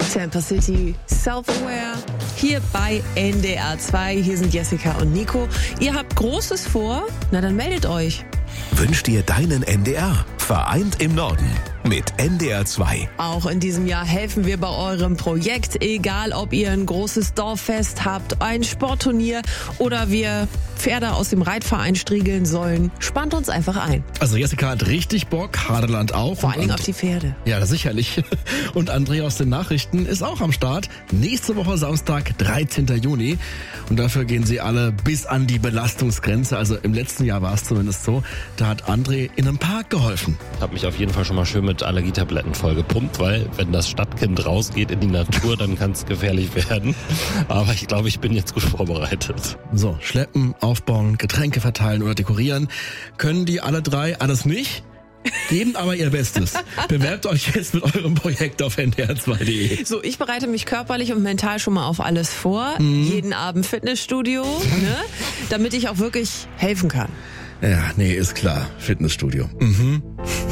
Tampa City, Self-Aware, hier bei NDR 2. Hier sind Jessica und Nico. Ihr habt Großes vor? Na, dann meldet euch. Wünsch dir deinen NDR. Vereint im Norden mit NDR 2. Auch in diesem Jahr helfen wir bei eurem Projekt. Egal, ob ihr ein großes Dorffest habt, ein Sportturnier oder wir Pferde aus dem Reitverein striegeln sollen. Spannt uns einfach ein. Also Jessica hat richtig Bock, Hadeland auch. Vor allen Dingen auf die Pferde. Ja, sicherlich. Und André aus den Nachrichten ist auch am Start. Nächste Woche Samstag, 13. Juni. Und dafür gehen sie alle bis an die Belastungsgrenze. Also im letzten Jahr war es zumindest so. Da hat André in einem Park geholfen. Ich habe mich auf jeden Fall schon mal schön mit Allergietabletten vollgepumpt, weil wenn das Stadtkind rausgeht in die Natur, dann kann es gefährlich werden. Aber ich glaube, ich bin jetzt gut vorbereitet. So, schleppen, aufbauen, Getränke verteilen oder dekorieren. Können die alle drei alles nicht? Geben aber ihr Bestes. Bewerbt euch jetzt mit eurem Projekt auf ndr2.de. So, ich bereite mich körperlich und mental schon mal auf alles vor. Jeden Abend Fitnessstudio, ne? Damit ich auch wirklich helfen kann. Ja, nee, ist klar. Fitnessstudio.